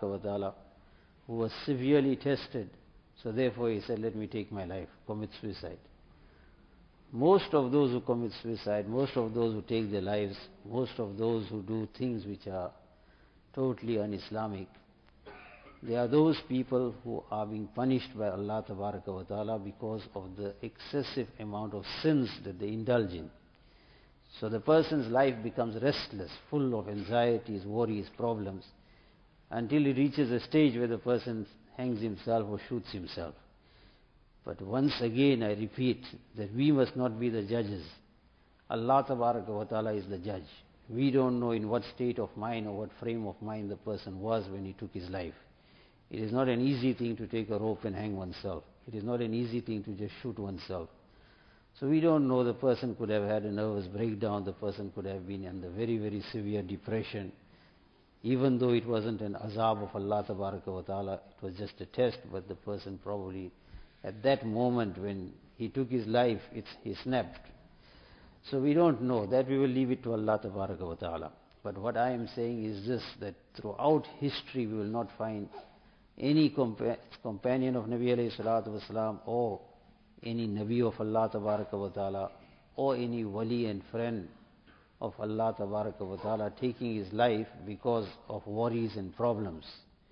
tabaraka wa ta'ala, who was severely tested. So therefore he said, let me take my life, commit suicide. Most of those who commit suicide, most of those who take their lives, most of those who do things which are totally un-Islamic, they are those people who are being punished by Allah tabaraka wa ta'ala because of the excessive amount of sins that they indulge in. So the person's life becomes restless, full of anxieties, worries, problems, until he reaches a stage where the person hangs himself or shoots himself. But once again I repeat that we must not be the judges. Allah tabaraka wa ta'ala is the judge. We don't know in what state of mind or what frame of mind the person was when he took his life. It is not an easy thing to take a rope and hang oneself. It is not an easy thing to just shoot oneself. So we don't know, the person could have had a nervous breakdown, the person could have been under very, very severe depression. Even though it wasn't an azab of Allah tabaraka wa ta'ala, it was just a test, but the person probably at that moment when he took his life, he snapped. So we don't know. That we will leave it to Allah tabaraka wa ta'ala. But what I am saying is this, that throughout history we will not find any companion of Nabi alayhi salatu wasalam, or any Nabi of Allah tabaraka wa ta'ala, or any wali and friend of Allah tabaraka wa ta'ala taking his life because of worries and problems.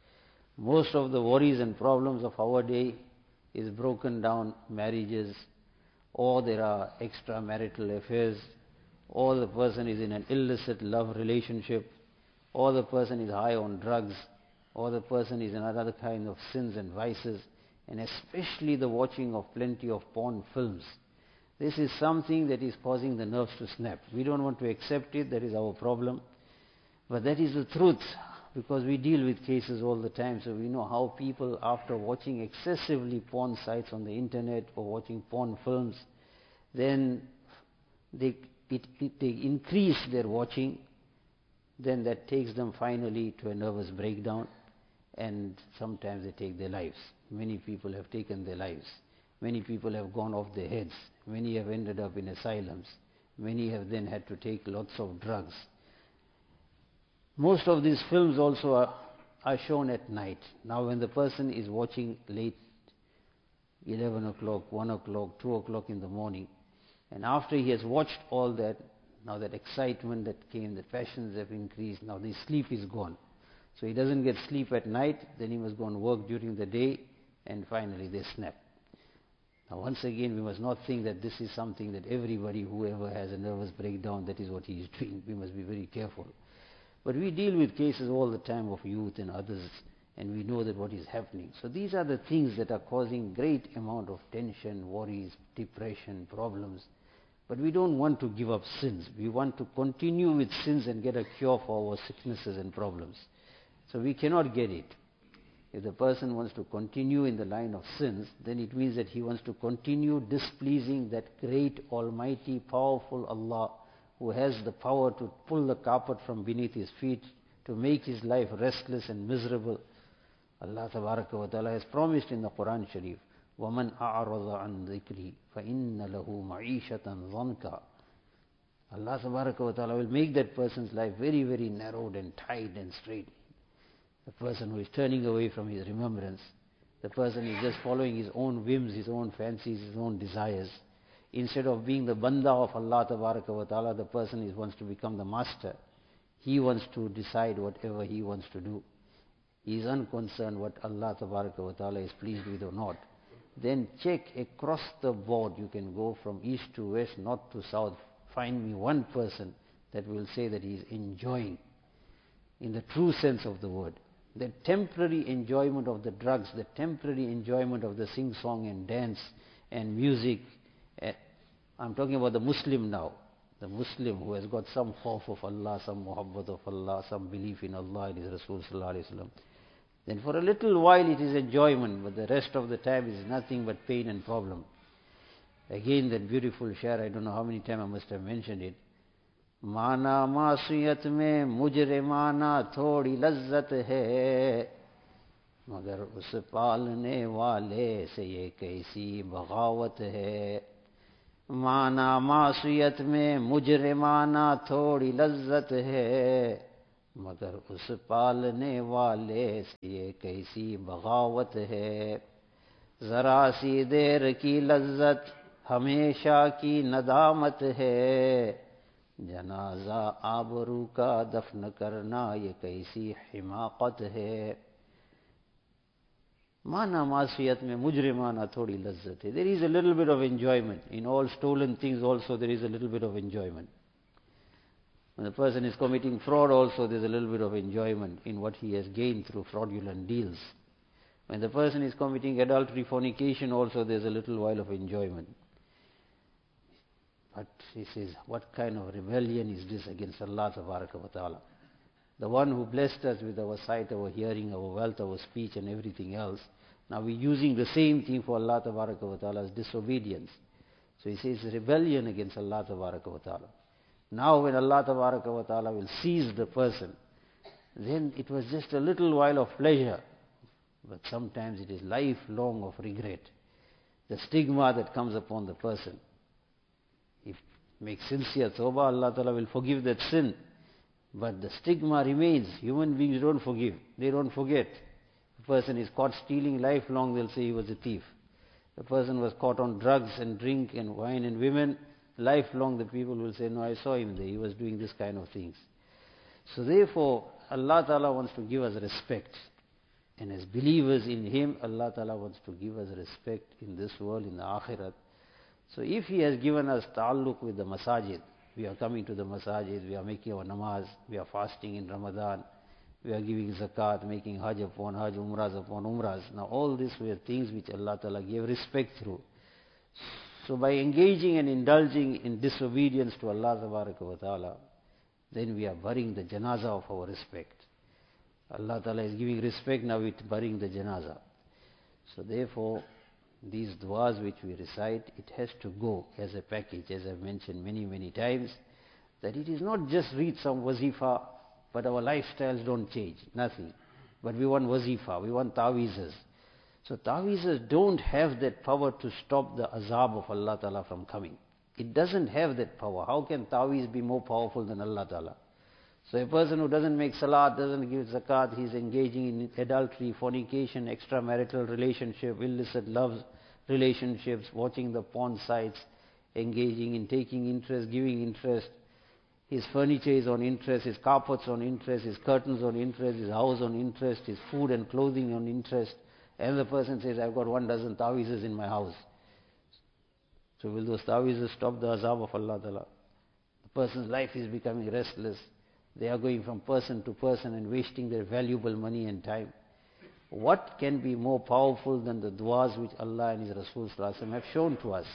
Most of the worries and problems of our day is broken down marriages, or there are extramarital affairs, or the person is in an illicit love relationship, or the person is high on drugs, or the person is in another kind of sins and vices, and especially the watching of plenty of porn films. This is something that is causing the nerves to snap. We don't want to accept it, that is our problem. But that is the truth, because we deal with cases all the time, so we know how people, after watching excessively porn sites on the internet or watching porn films, then they increase their watching, then that takes them finally to a nervous breakdown, and sometimes they take their lives. Many people have taken their lives. Many people have gone off their heads. Many have ended up in asylums. Many have then had to take lots of drugs. Most of these films also are shown at night. Now when the person is watching late, 11 o'clock, 1 o'clock, 2 o'clock in the morning, and after he has watched all that, now that excitement that came, the passions have increased, now the sleep is gone. So he doesn't get sleep at night, then he must go and work during the day, and finally they snap. Now once again, we must not think that this is something that everybody, whoever has a nervous breakdown, that is what he is doing. We must be very careful. But we deal with cases all the time of youth and others, and we know that what is happening. So these are the things that are causing great amount of tension, worries, depression, problems. But we don't want to give up sins. We want to continue with sins and get a cure for our sicknesses and problems. So we cannot get it. If the person wants to continue in the line of sins, then it means that he wants to continue displeasing that great, almighty, powerful Allah, who has the power to pull the carpet from beneath his feet, to make his life restless and miserable. Allah tabaraka wa ta'ala has promised in the Quran Sharif, وَمَنْ أَعْرَضَ عَنْ ذِكْرِي فَإِنَّ لَهُ مَعِيشَةً ضَنْكًا. Allah tabaraka wa ta'ala will make that person's life very, very narrowed and tight and straight. The person who is turning away from his remembrance, the person is just following his own whims, his own fancies, his own desires. Instead of being the banda of Allah tabaraka wa ta'ala, the person wants to become the master. He wants to decide whatever he wants to do. He is unconcerned what Allah tabaraka wa ta'ala is pleased with or not. Then check across the board. You can go from east to west, north to south. Find me one person that will say that he is enjoying, in the true sense of the word. The temporary enjoyment of the drugs, the temporary enjoyment of the sing-song and dance and music. I'm talking about the Muslim now. The Muslim who has got some khawf of Allah, some muhabbat of Allah, some belief in Allah and His Rasul sallallahu alayhi wa sallam. Then for a little while it is enjoyment, but the rest of the time is nothing but pain and problem. Again that beautiful share, I don't know how many times I must have mentioned it. माना मासूयत में मुजरिमाना थोड़ी लज्जत है, मगर उस पालने वाले से ये कैसी बगावत है. माना मासूयत में मुजरिमाना थोड़ी लज्जत है, मगर उस पालने वाले से ये कैसी बगावत है, जरा सी देर की लज्जत हमेशा की नदामत है, जनाजा आबरू का दफन करना ये कैसी हिमाकत है। माना मासियत में मुजरिमाना थोड़ी लज्जत है. There is a little bit of enjoyment. In all stolen things also there is a little bit of enjoyment. When a person is committing fraud also there is a little bit of enjoyment in what he has gained through fraudulent deals. When the person is committing adultery, fornication also there is a little while of enjoyment. But he says, what kind of rebellion is this against Allah Tabaraka wa Ta'ala? The one who blessed us with our sight, our hearing, our wealth, our speech and everything else. Now we're using the same thing for Allah Tabaraka wa Ta'ala's disobedience. So he says rebellion against Allah Tabaraka wa Ta'ala. Now when Allah Tabaraka wa Ta'ala will seize the person, then it was just a little while of pleasure. But sometimes it is lifelong of regret. The stigma that comes upon the person. If makes sincere tawbah, Allah Ta'ala will forgive that sin. But the stigma remains. Human beings don't forgive. They don't forget. The person is caught stealing, lifelong they'll say he was a thief. The person was caught on drugs and drink and wine and women, lifelong the people will say, no, I saw him there, he was doing this kind of things. So therefore, Allah Ta'ala wants to give us respect. And as believers in Him, Allah Ta'ala wants to give us respect in this world, in the Akhirat. So if He has given us ta'alluq with the masajid, we are coming to the masajid, we are making our namaz, we are fasting in Ramadan, we are giving zakat, making hajj upon hajj, umrahs upon umrahs. Now all these were things which Allah Ta'ala gave respect through. So by engaging and indulging in disobedience to Allah Ta'ala, then we are burying the janaza of our respect. Allah Ta'ala is giving respect, now with burying the janaza. So therefore, these du'as which we recite, it has to go as a package, as I've mentioned many, many times, that it is not just read some wazifa, but our lifestyles don't change, nothing. But we want wazifa, we want ta'wizas. So ta'wizas don't have that power to stop the azab of Allah Ta'ala from coming. It doesn't have that power. How can ta'wiz be more powerful than Allah Ta'ala? So a person who doesn't make salat, doesn't give zakat, he's engaging in adultery, fornication, extramarital relationship, illicit love relationships, watching the porn sites, engaging in taking interest, giving interest. His furniture is on interest, his carpets on interest, his curtains on interest, his house on interest, his food and clothing on interest. And the person says, I've got 12 ta'wizes in my house. So will those ta'wizes stop the azab of Allah Ta'ala? The person's life is becoming restless. They are going from person to person and wasting their valuable money and time. What can be more powerful than the du'as which Allah and His Rasul have shown to us?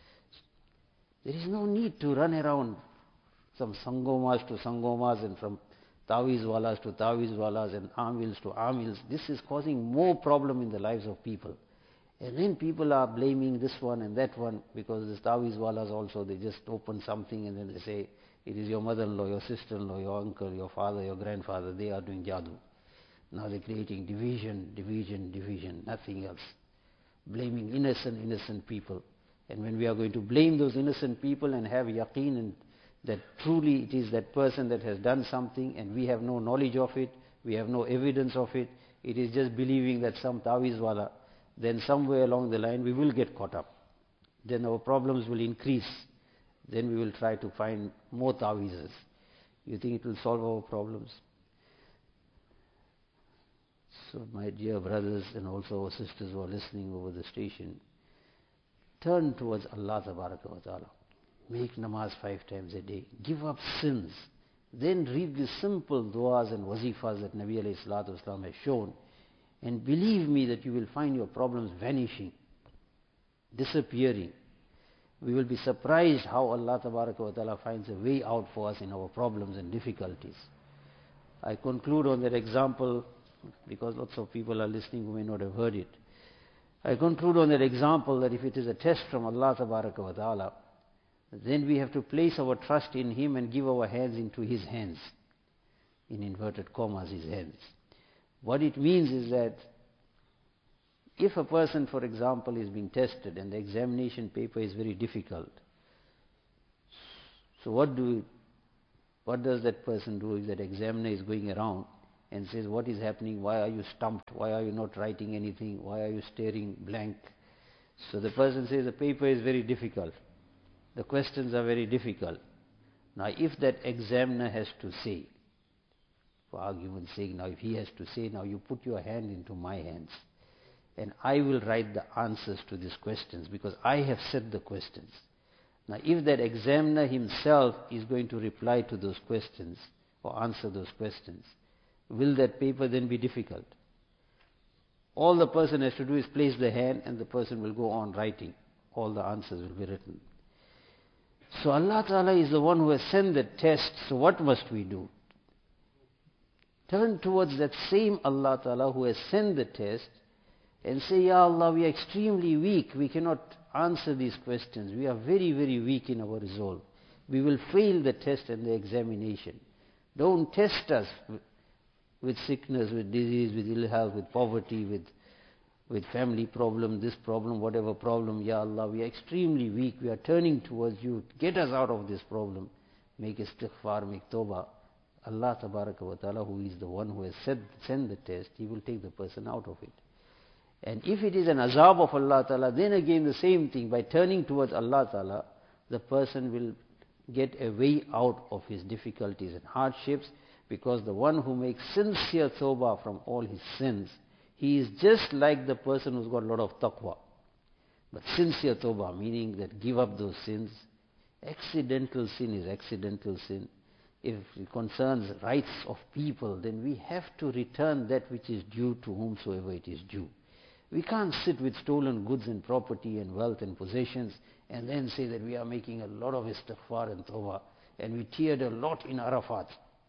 There is no need to run around from sangomas to sangomas and from tawiz walas to tawiz walas and amils to amils. This is causing more problem in the lives of people. And then people are blaming this one and that one because this tawiz walas also, they just open something and then they say, it is your mother-in-law, your sister-in-law, your uncle, your father, your grandfather, they are doing jadoo. Now they're creating division, nothing else. Blaming innocent people. And when we are going to blame those innocent people and have yaqeen and that truly it is that person that has done something and we have no knowledge of it, we have no evidence of it, it is just believing that some tawiz wala, then somewhere along the line we will get caught up. Then our problems will increase. Then we will try to find more ta'wizes. You think it will solve our problems? So my dear brothers and also our sisters who are listening over the station, turn towards Allah Tabaraka wa Ta'ala. Make namaz 5 times a day. Give up sins. Then read the simple du'as and wazifas that Nabi alayhi salatu wasalam has shown. And believe me that you will find your problems vanishing, disappearing. We will be surprised how Allah Tabaraka wa Ta'ala finds a way out for us in our problems and difficulties. I conclude on that example because lots of people are listening who may not have heard it. I conclude on that example that if it is a test from Allah Tabaraka wa Ta'ala, then we have to place our trust in Him and give our hands into His hands. In inverted commas, His hands. What it means is that if a person, for example, is being tested and the examination paper is very difficult, so what do What does that person do if that examiner is going around and says, what is happening? Why are you stumped? Why are you not writing anything? Why are you staring blank? So the person says, the paper is very difficult. The questions are very difficult. Now if that examiner has to say, for argument's sake, now if he has to say, now you put your hand into my hands and I will write the answers to these questions because I have set the questions. Now if that examiner himself is going to reply to those questions or answer those questions, will that paper then be difficult? All the person has to do is place the hand and the person will go on writing. All the answers will be written. So Allah Ta'ala is the one who has sent the test, so what must we do? Turn towards that same Allah Ta'ala who has sent the test and say, Ya Allah, we are extremely weak. We cannot answer these questions. We are very, very weak in our resolve. We will fail the test and the examination. Don't test us with sickness, with disease, with ill health, with poverty, with family problem, this problem, whatever problem. Ya Allah, we are extremely weak. We are turning towards you. Get us out of this problem. Make istighfar, make tawbah. Allah Tabaraka wa Ta'ala, who is the one who has sent the test, He will take the person out of it. And if it is an azab of Allah Ta'ala, then again the same thing. By turning towards Allah Ta'ala, the person will get a way out of his difficulties and hardships, because the one who makes sincere tawbah from all his sins, he is just like the person who's got a lot of taqwa. But sincere tawbah, meaning that give up those sins. Accidental sin is accidental sin. If it concerns rights of people, then we have to return that which is due to whomsoever it is due. We can't sit with stolen goods and property and wealth and possessions and then say that we are making a lot of istighfar and tawbah and we teared a lot in Arafat.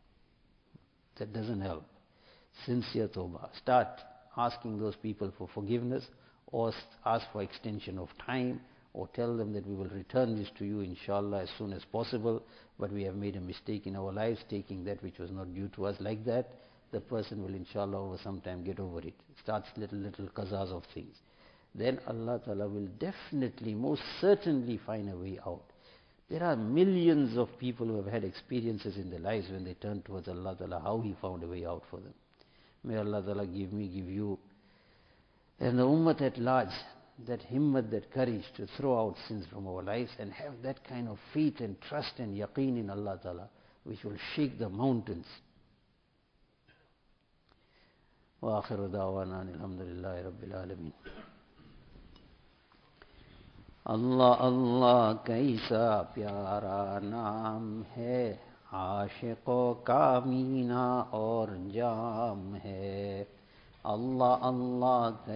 That doesn't help. Sincere tawbah. Start asking those people for forgiveness, or ask for extension of time, or tell them that we will return this to you inshallah as soon as possible, but we have made a mistake in our lives taking that which was not due to us. Like that, the person will inshallah over some time get over it. Starts little qazas of things. Then Allah Ta'ala will definitely, most certainly find a way out. There are millions of people who have had experiences in their lives when they turn towards Allah Ta'ala, how He found a way out for them. May Allah Ta'ala give me, give you, and the ummah at large, that himmat, that courage to throw out sins from our lives and have that kind of faith and trust and yaqeen in Allah Ta'ala, which will shake the mountains. Wa akhiru da'wana alhamdulillahi rabbil alameen. Allah Allah kaisa pyara naam hai, आशिकों का मीना और जाम है. Allah Allah